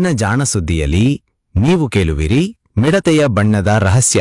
ಇಂದಿನ ಜಾಣ ಸುದ್ದಿಯಲ್ಲಿ ನೀವು ಕೇಳುವಿರಿ ಮಿಡತೆಯ ಬಣ್ಣದ ರಹಸ್ಯ.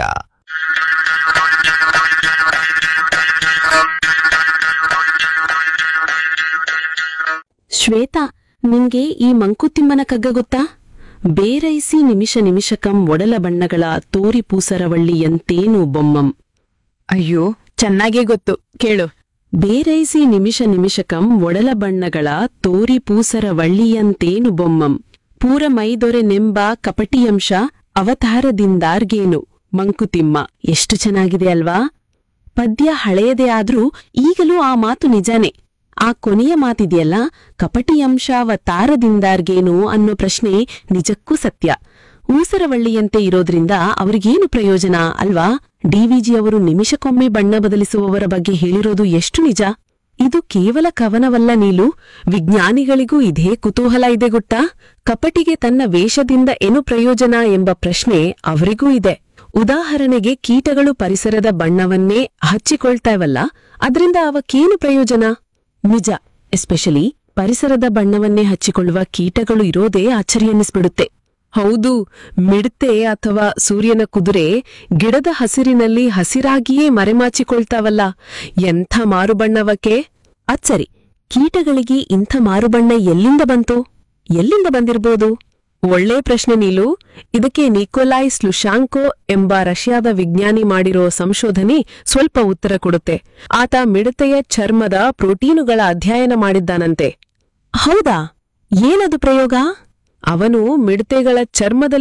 ಶ್ವೇತಾ, ನಿಂಗೆ ಈ ಮಂಕುತಿಮ್ಮನ ಕಗ್ಗ ಗೊತ್ತಾ? ಬೇರೈಸಿ ನಿಮಿಷ ನಿಮಿಷಕಂ ಒಡಲ ಬಣ್ಣಗಳ ತೋರಿ ಪೂಸರವಳ್ಳಿಯಂತೇನು ಬೊಮ್ಮಂ. ಅಯ್ಯೋ, ಚೆನ್ನಾಗೇ ಗೊತ್ತು, ಕೇಳು. ಬೇರೈಸಿ ನಿಮಿಷ ನಿಮಿಷಕಂ ಒಡಲ ಬಣ್ಣಗಳ ತೋರಿ ಪೂಸರವಳ್ಳಿಯಂತೇನು ಬೊಮ್ಮಂ. ಪೂರ ಮೈದೊರೆನೆಂಬ ಕಪಟಿಯಂಶ ಅವತಾರದಿಂದಾರ್ಗೇನು. ಮಂಕುತಿಮ್ಮ. ಎಷ್ಟು ಚೆನ್ನಾಗಿದೆ ಅಲ್ವಾ? ಪದ್ಯ ಹಳೆಯದೇ ಆದ್ರೂ ಈಗಲೂ ಆ ಮಾತು ನಿಜಾನೇ. ಆ ಕೊನೆಯ ಮಾತಿದೆಯಲ್ಲ, ಕಪಟಿಯಂಶಾವತಾರದಿಂದಾರ್ಗೇನು ಅನ್ನೋ ಪ್ರಶ್ನೆ ನಿಜಕ್ಕೂ ಸತ್ಯ. ಊಸರವಳ್ಳಿಯಂತೆ ಇರೋದ್ರಿಂದ ಅವ್ರಿಗೇನು ಪ್ರಯೋಜನ ಅಲ್ವಾ? ಡಿವಿಜಿ ಅವರು ನಿಮಿಷಕ್ಕೊಮ್ಮೆ ಬಣ್ಣ ಬದಲಿಸುವವರ ಬಗ್ಗೆ ಹೇಳಿರೋದು ಎಷ್ಟು ನಿಜ. ಇದು ಕೇವಲ ಕವನವಲ್ಲ ನೀಲು, ವಿಜ್ಞಾನಿಗಳಿಗೂ ಇದೇ ಕುತೂಹಲ ಇದೆ ಗೊತ್ತಾ? ಕಪಟಿಗೆ ತನ್ನ ವೇಷದಿಂದ ಏನು ಪ್ರಯೋಜನ ಎಂಬ ಪ್ರಶ್ನೆ ಅವರಿಗೂ ಇದೆ. ಉದಾಹರಣೆಗೆ, ಕೀಟಗಳು ಪರಿಸರದ ಬಣ್ಣವನ್ನೇ ಹಚ್ಚಿಕೊಳ್ತಾವಲ್ಲ, ಅದ್ರಿಂದ ಅವಕ್ಕೇನು ಪ್ರಯೋಜನ? ನಿಜ, ಎಸ್ಪೆಷಲಿ ಪರಿಸರದ ಬಣ್ಣವನ್ನೇ ಹಚ್ಚಿಕೊಳ್ಳುವ ಕೀಟಗಳು ಇರೋದೇ ಅಚ್ಚರಿಯನ್ನಿಸ್ಬಿಡುತ್ತೆ. ಹೌದು, ಮಿಡತೆ ಅಥವಾ ಸೂರ್ಯನ ಕುದುರೆ ಗಿಡದ ಹಸಿರಿನಲ್ಲಿ ಹಸಿರಾಗಿಯೇ ಮರೆಮಾಚಿಕೊಳ್ತಾವಲ್ಲ, ಎಂಥ ಮಾರುಬಣ್ಣವಕ್ಕೆ! ಅಚ್ಚರಿ, ಕೀಟಗಳಿಗೆ ಇಂಥ ಮಾರುಬಣ್ಣ ಎಲ್ಲಿಂದ ಬಂತು? ಎಲ್ಲಿಂದ ಬಂದಿರ್ಬೋದು? ಒಳ್ಳೆ ಪ್ರಶ್ನೆ ನೀಲು. ಇದಕ್ಕೆ ನಿಕೋಲಾಯ್ ಸ್ಲುಶಾಂಕೋ ಎಂಬ ರಷ್ಯಾದ ವಿಜ್ಞಾನಿ ಮಾಡಿರೋ ಸಂಶೋಧನೆ ಸ್ವಲ್ಪ ಉತ್ತರ ಕೊಡುತ್ತೆ. ಆತ ಮಿಡತೆಯ ಚರ್ಮದ ಪ್ರೋಟೀನುಗಳ ಅಧ್ಯಯನ ಮಾಡಿದ್ದಾನಂತೆ. ಹೌದಾ? ಏನದು ಪ್ರಯೋಗ? ಅವನು ಮಿಡತೆಗಳ ಚರ್ಮದಲ್ಲಿ